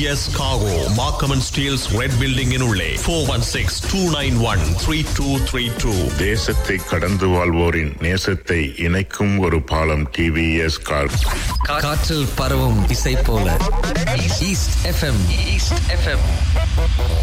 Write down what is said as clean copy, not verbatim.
TVS Cargo Markham and Steels Red Building in உள்ளே 416-291-3232. தேசத்தை கடந்து வாழ்வோரின் நேசத்தை இணைக்கும் ஒரு பாலம் TVS Cargo. காற்றில் பரவும் இசை போல ஈஸ்ட் FM